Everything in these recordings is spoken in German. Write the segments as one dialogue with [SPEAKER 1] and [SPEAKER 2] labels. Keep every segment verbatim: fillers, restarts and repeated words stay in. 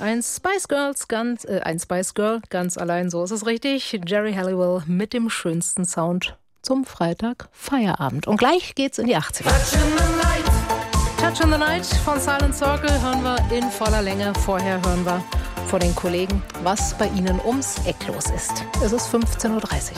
[SPEAKER 1] ein Spice Girls ganz, äh, ein Spice Girl ganz allein, so ist es richtig. Geri Halliwell mit dem schönsten Sound zum Freitag Feierabend. Und gleich geht's in die achtziger. Touch in the Night, Touch in the Night von Silent Circle hören wir in voller Länge. Vorher hören wir von den Kollegen, was bei ihnen ums Eck los ist. Es ist fünfzehn Uhr dreißig.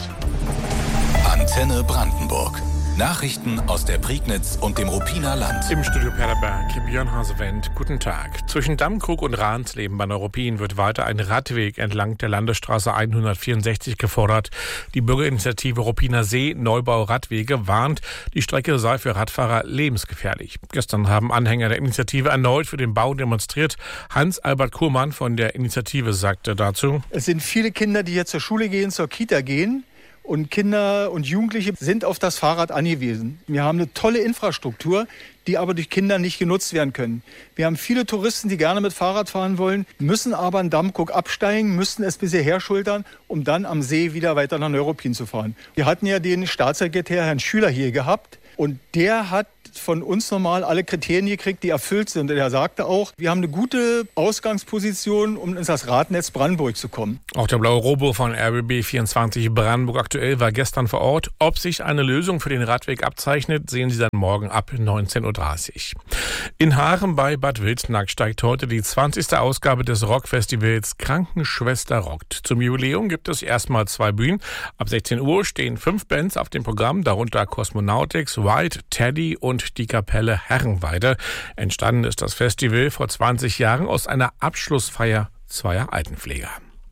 [SPEAKER 2] Antenne Brandenburg. Nachrichten aus der Prignitz und dem Ruppiner Land.
[SPEAKER 3] Im Studio Perleberg, Björn Hasewend, guten Tag. Zwischen Dammkrug und Rahnsleben bei Neuruppin wird weiter ein Radweg entlang der Landesstraße hundertvierundsechzig gefordert. Die Bürgerinitiative Ruppiner See Neubau Radwege warnt, die Strecke sei für Radfahrer lebensgefährlich. Gestern haben Anhänger der Initiative erneut für den Bau demonstriert. Hans-Albert Kurmann von der Initiative sagte dazu:
[SPEAKER 4] Es sind viele Kinder, die jetzt zur Schule gehen, zur Kita gehen. Und Kinder und Jugendliche sind auf das Fahrrad angewiesen. Wir haben eine tolle Infrastruktur, die aber durch Kinder nicht genutzt werden können. Wir haben viele Touristen, die gerne mit Fahrrad fahren wollen, müssen aber in Dammkrug absteigen, müssen es bis hierher schultern, um dann am See wieder weiter nach Neuruppin zu fahren. Wir hatten ja den Staatssekretär Herrn Schüler hier gehabt und der hat von uns nochmal alle Kriterien gekriegt, die erfüllt sind. Und er sagte auch, wir haben eine gute Ausgangsposition, um in das Radnetz Brandenburg zu kommen.
[SPEAKER 3] Auch der blaue Robo von R B B vierundzwanzig Brandenburg aktuell war gestern vor Ort. Ob sich eine Lösung für den Radweg abzeichnet, sehen Sie dann morgen ab neunzehn Uhr dreißig. In Haaren bei Bad Wilsnack steigt heute die zwanzigste Ausgabe des Rockfestivals Krankenschwester rockt. Zum Jubiläum gibt es erstmal zwei Bühnen. Ab sechzehn Uhr stehen fünf Bands auf dem Programm, darunter Cosmonautics, White, Teddy und die Kapelle Herrenweide. Entstanden ist das Festival vor zwanzig Jahren aus einer Abschlussfeier zweier Altenpfleger.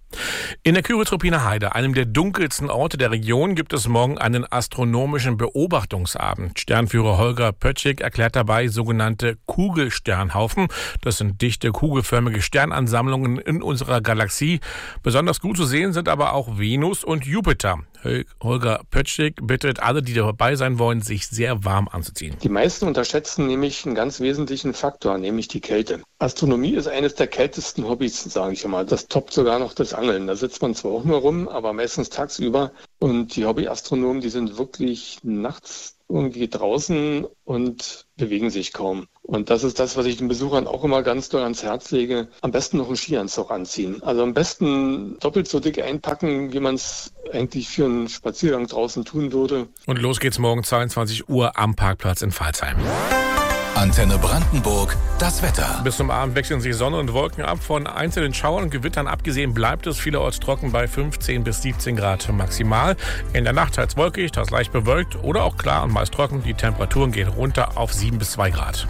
[SPEAKER 3] In der Küritz-Ruppiner Heide, einem der dunkelsten Orte der Region, gibt es morgen einen astronomischen Beobachtungsabend. Sternführer Holger Pötschig erklärt dabei sogenannte Kugelsternhaufen. Das sind dichte, kugelförmige Sternansammlungen in unserer Galaxie. Besonders gut zu sehen sind aber auch Venus und Jupiter. Holger Pötschig bittet alle, die dabei sein wollen, sich sehr warm anzuziehen.
[SPEAKER 5] Die meisten unterschätzen nämlich einen ganz wesentlichen Faktor, nämlich die Kälte. Astronomie ist eines der kältesten Hobbys, sage ich mal. Das toppt sogar noch das Angeln. Da sitzt man zwar auch nur rum, aber meistens tagsüber. Und die Hobbyastronomen, die sind wirklich nachts irgendwie draußen und bewegen sich kaum. Und das ist das, was ich den Besuchern auch immer ganz doll ans Herz lege. Am besten noch einen Skianzug anziehen. Also am besten doppelt so dick einpacken, wie man es eigentlich für einen Spaziergang draußen tun würde.
[SPEAKER 3] Und los geht's morgen zweiundzwanzig Uhr am Parkplatz in Pfalzheim.
[SPEAKER 2] Antenne Brandenburg, das Wetter.
[SPEAKER 3] Bis zum Abend wechseln sich Sonne und Wolken ab. Von einzelnen Schauern und Gewittern abgesehen bleibt es vielerorts trocken bei fünfzehn bis siebzehn Grad maximal. In der Nacht teils wolkig, teils leicht bewölkt oder auch klar und meist trocken. Die Temperaturen gehen runter auf sieben bis zwei Grad.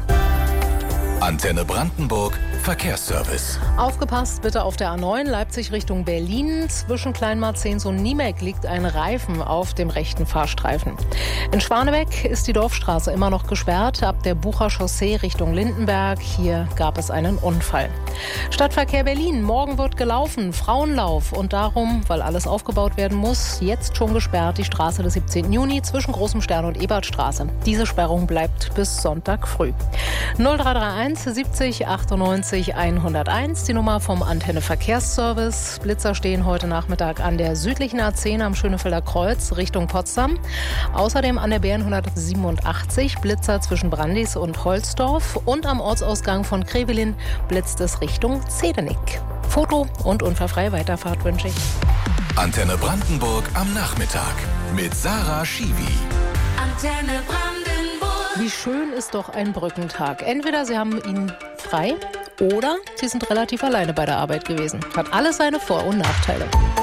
[SPEAKER 2] Antenne Brandenburg, Verkehrsservice.
[SPEAKER 1] Aufgepasst bitte auf der A neun Leipzig Richtung Berlin. Zwischen Kleinmarzens und Niemek liegt ein Reifen auf dem rechten Fahrstreifen. In Schwanebeck ist die Dorfstraße immer noch gesperrt. Ab der Bucher Chaussee Richtung Lindenberg. Hier gab es einen Unfall. Stadtverkehr Berlin. Morgen wird gelaufen. Frauenlauf. Und darum, weil alles aufgebaut werden muss, jetzt schon gesperrt die Straße des siebzehnten Juni zwischen Großem Stern und Ebertstraße. Diese Sperrung bleibt bis Sonntag früh. null drei drei eins siebzig achtundneunzig hunderteins, die Nummer vom Antenne Verkehrsservice. Blitzer stehen heute Nachmittag an der südlichen A zehn am Schönefelder Kreuz Richtung Potsdam. Außerdem an der B hundertsiebenundachtzig Blitzer zwischen Brandis und Holzdorf. Und am Ortsausgang von Krevelin blitzt es Richtung Zedenik. Foto- und unfallfreie Weiterfahrt wünsche ich.
[SPEAKER 2] Antenne Brandenburg am Nachmittag mit Sarah Schiwi.
[SPEAKER 1] Antenne Brandenburg. Wie schön ist doch ein Brückentag. Entweder Sie haben ihn frei oder Sie sind relativ alleine bei der Arbeit gewesen. Hat alles seine Vor- und Nachteile.